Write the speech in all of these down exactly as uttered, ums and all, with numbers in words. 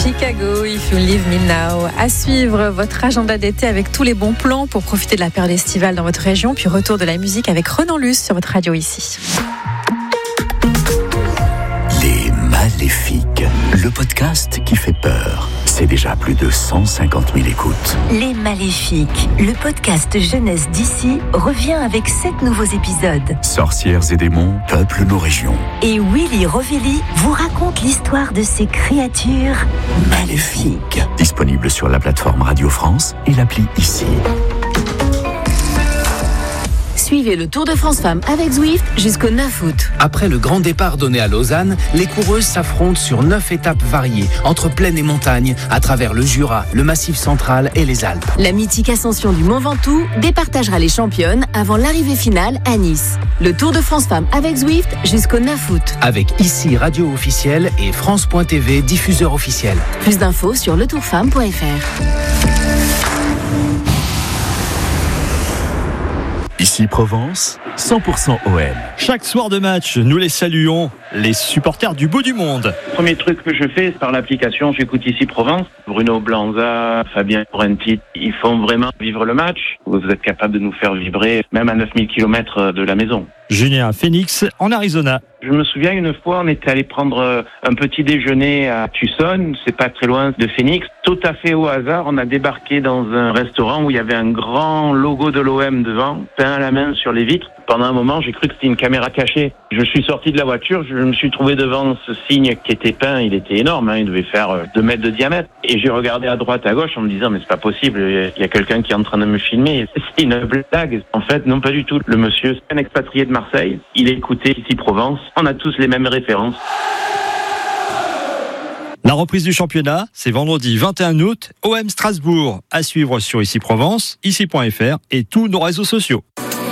Chicago, If You Leave Me Now. À suivre votre agenda d'été avec tous les bons plans pour profiter de la période estivale dans votre région, puis retour de la musique avec Renan Luce sur votre radio ici. Les Maléfiques, le podcast qui fait peur. C'est déjà plus de cent cinquante mille écoutes. Les Maléfiques, le podcast jeunesse d'ici, revient avec sept nouveaux épisodes. Sorcières et démons peuplent nos régions. Et Willy Rovelli vous raconte l'histoire de ces créatures maléfiques. Disponible sur la plateforme Radio France et l'appli Ici. Suivez le Tour de France Femmes avec Zwift jusqu'au neuf août. Après le grand départ donné à Lausanne, les coureuses s'affrontent sur neuf étapes variées, entre plaine et montagne, à travers le Jura, le Massif central et les Alpes. La mythique ascension du Mont Ventoux départagera les championnes avant l'arrivée finale à Nice. Le Tour de France Femmes avec Zwift jusqu'au neuf août. Avec Ici Radio officielle et France point T V diffuseur officiel. Plus d'infos sur le tour femme point f r. Ici Provence, cent pour cent O M. Chaque soir de match, nous les saluons, les supporters du bout du monde. Premier truc que je fais, c'est par l'application, j'écoute Ici Provence. Bruno Blanza, Fabien Laurenti, ils font vraiment vivre le match. Vous êtes capable de nous faire vibrer, même à neuf mille kilomètres de la maison. Julien Phoenix, en Arizona. Je me souviens une fois, on était allé prendre un petit déjeuner à Tucson, c'est pas très loin de Phoenix. Tout à fait au hasard, on a débarqué dans un restaurant où il y avait un grand logo de l'O M devant, peint à la main sur les vitres. Pendant un moment, j'ai cru que c'était une caméra cachée. Je suis sorti de la voiture, je me suis trouvé devant ce signe qui était peint, il était énorme, hein, il devait faire deux mètres de diamètre. Et j'ai regardé à droite, à gauche en me disant, mais c'est pas possible, il y a quelqu'un qui est en train de me filmer. C'est une blague. En fait, non, pas du tout. Le monsieur, c'est un expatrié de Marseille, il écoutait Ici Provence, on a tous les mêmes références. La reprise du championnat, c'est vendredi vingt et un août, O M Strasbourg, à suivre sur Ici Provence, ici point f r et tous nos réseaux sociaux.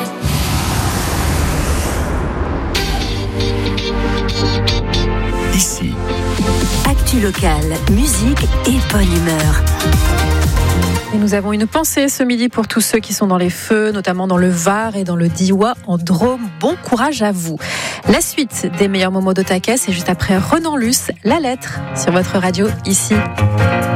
Ici. Actu locale, musique et bonne humeur. Et nous avons une pensée ce midi pour tous ceux qui sont dans les feux, notamment dans le Var et dans le Diois en Drôme. Bon courage à vous. La suite des meilleurs moments d'Otakais, c'est juste après Renan Luce, La Lettre, sur votre radio ici.